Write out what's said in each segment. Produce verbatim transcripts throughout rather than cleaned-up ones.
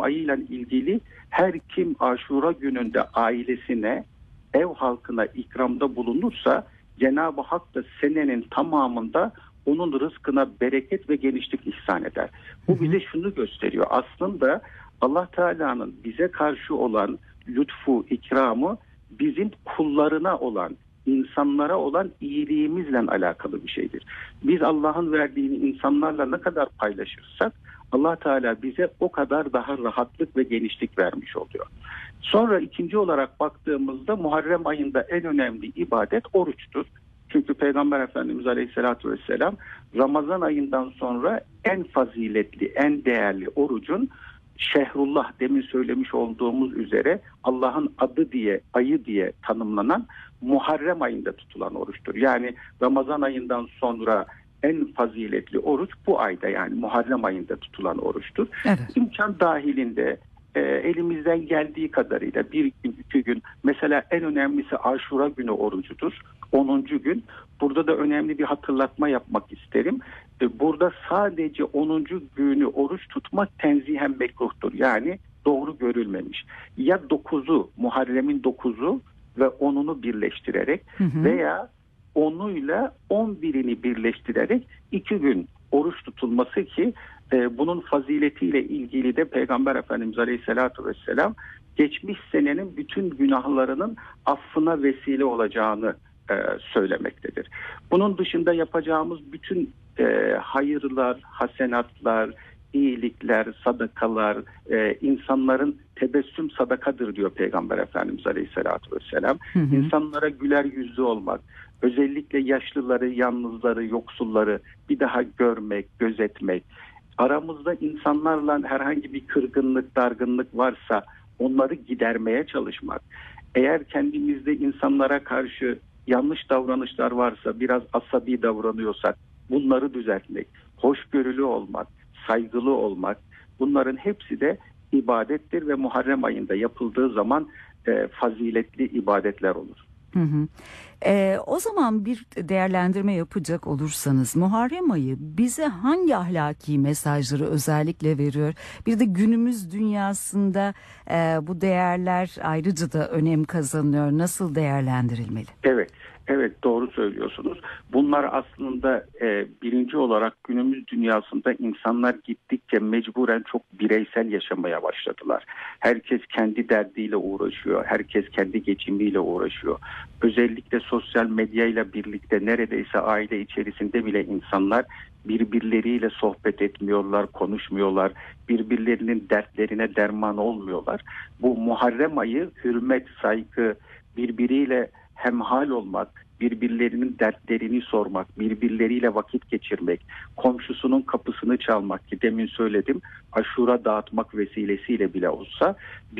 ayıyla ilgili her kim Aşura gününde ailesine, ev halkına ikramda bulunursa Cenab-ı Hak da senenin tamamında onun rızkına bereket ve genişlik ihsan eder. Bu bize şunu gösteriyor. Aslında Allah Teala'nın bize karşı olan lütfu, ikramı bizim kullarına olan, insanlara olan iyiliğimizle alakalı bir şeydir. Biz Allah'ın verdiğini insanlarla ne kadar paylaşırsak Allah Teala bize o kadar daha rahatlık ve genişlik vermiş oluyor. Sonra ikinci olarak baktığımızda Muharrem ayında en önemli ibadet oruçtur. Çünkü Peygamber Efendimiz Aleyhisselatü Vesselam Ramazan ayından sonra en faziletli, en değerli orucun Şehrullah, demin söylemiş olduğumuz üzere Allah'ın adı diye, ayı diye tanımlanan Muharrem ayında tutulan oruçtur. Yani Ramazan ayından sonra en faziletli oruç bu ayda, yani Muharrem ayında tutulan oruçtur. Evet. İmkan dahilinde e, elimizden geldiği kadarıyla bir gün, iki gün, mesela en önemlisi Aşura günü orucudur. onuncu gün. Burada da önemli bir hatırlatma yapmak isterim. E, burada sadece onuncu günü oruç tutmak tenzihen mekruhtur. Yani doğru görülmemiş. Ya dokuzu, Muharrem'in dokuzu ve onunu birleştirerek hı hı. veya onuyla on birini birleştirerek iki gün oruç tutulması ki e, bunun faziletiyle ilgili de Peygamber Efendimiz Aleyhisselatü Vesselam geçmiş senenin bütün günahlarının affına vesile olacağını e, söylemektedir. Bunun dışında yapacağımız bütün e, hayırlar, hasenatlar, iyilikler, sadakalar, e, insanların tebessüm sadakadır diyor Peygamber Efendimiz Aleyhisselatü Vesselam. Hı hı. İnsanlara güler yüzlü olmak, özellikle yaşlıları, yalnızları, yoksulları bir daha görmek, gözetmek, aramızda insanlarla herhangi bir kırgınlık, dargınlık varsa onları gidermeye çalışmak, eğer kendimizde insanlara karşı yanlış davranışlar varsa, biraz asabi davranıyorsak bunları düzeltmek, hoşgörülü olmak, saygılı olmak, bunların hepsi de ibadettir ve Muharrem ayında yapıldığı zaman e, faziletli ibadetler olur. Hı hı. Ee, o zaman bir değerlendirme yapacak olursanız Muharrem ayı bize hangi ahlaki mesajları özellikle veriyor? Bir de günümüz dünyasında e, bu değerler ayrıca da önem kazanıyor. Nasıl değerlendirilmeli? Evet. Evet, doğru söylüyorsunuz. Bunlar aslında e, birinci olarak günümüz dünyasında insanlar gittikçe mecburen çok bireysel yaşamaya başladılar. Herkes kendi derdiyle uğraşıyor. Herkes kendi geçimiyle uğraşıyor. Özellikle sosyal medyayla birlikte neredeyse aile içerisinde bile insanlar birbirleriyle sohbet etmiyorlar, konuşmuyorlar. Birbirlerinin dertlerine derman olmuyorlar. Bu Muharrem ayı hürmet, saygı, birbiriyle hemhal olmak, birbirlerinin dertlerini sormak, birbirleriyle vakit geçirmek, komşusunun kapısını çalmak ki demin söyledim, aşura dağıtmak vesilesiyle bile olsa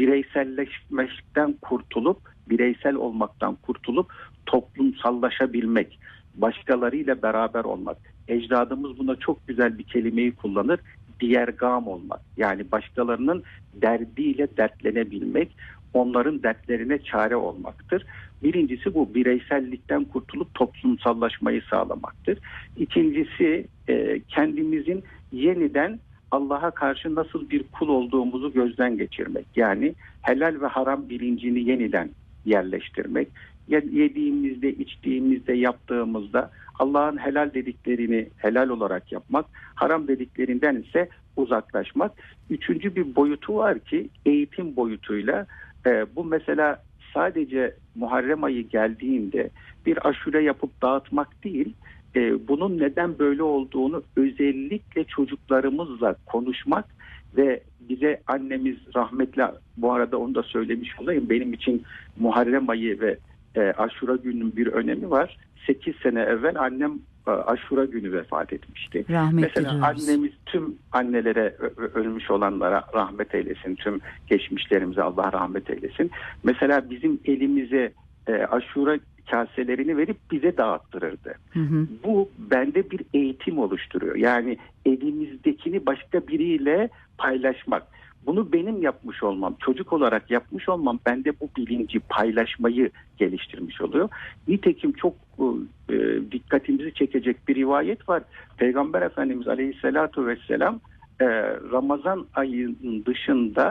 bireyselleşmekten kurtulup, bireysel olmaktan kurtulup toplumsallaşabilmek, başkalarıyla beraber olmak. Ecdadımız buna çok güzel bir kelimeyi kullanır, diyergam olmak. Yani başkalarının derdiyle dertlenebilmek, onların dertlerine çare olmaktır. Birincisi bu, bireysellikten kurtulup toplumsallaşmayı sağlamaktır. İkincisi e, kendimizin yeniden Allah'a karşı nasıl bir kul olduğumuzu gözden geçirmek. Yani helal ve haram bilincini yeniden yerleştirmek. Yediğimizde, içtiğimizde, yaptığımızda Allah'ın helal dediklerini helal olarak yapmak, haram dediklerinden ise uzaklaşmak. Üçüncü bir boyutu var ki eğitim boyutuyla e, bu mesela sadece Muharrem ayı geldiğinde bir aşure yapıp dağıtmak değil, e, bunun neden böyle olduğunu özellikle çocuklarımızla konuşmak ve bize annemiz rahmetli, bu arada onu da söylemiş olayım, benim için Muharrem ayı ve e, Aşura gününün bir önemi var. sekiz sene evvel annem e, Aşura günü vefat etmişti. Rahmet Mesela diliyoruz. Annemiz tüm annelere, ölmüş olanlara rahmet eylesin, tüm geçmişlerimize Allah rahmet eylesin. Mesela bizim elimize e, Aşura kaselerini verip bize dağıttırırdı. Hı hı. Bu bende bir eğitim oluşturuyor. Yani elimizdekini başka biriyle paylaşmak. Bunu benim yapmış olmam, çocuk olarak yapmış olmam bende bu bilinci, paylaşmayı geliştirmiş oluyor. Nitekim çok e, dikkatimizi çekecek bir rivayet var. Peygamber Efendimiz Aleyhisselatü Vesselam e, Ramazan ayının dışında